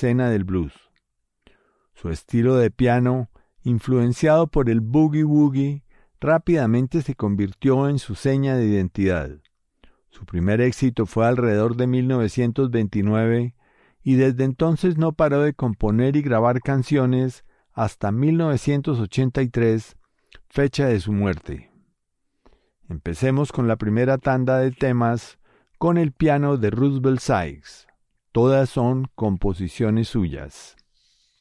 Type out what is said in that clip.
escena del blues. Su estilo de piano, influenciado por el boogie-woogie, rápidamente se convirtió en su seña de identidad. Su primer éxito fue alrededor de 1929 y desde entonces no paró de componer y grabar canciones hasta 1983, fecha de su muerte. Empecemos con la primera tanda de temas con el piano de Roosevelt Sykes. Todas son composiciones suyas.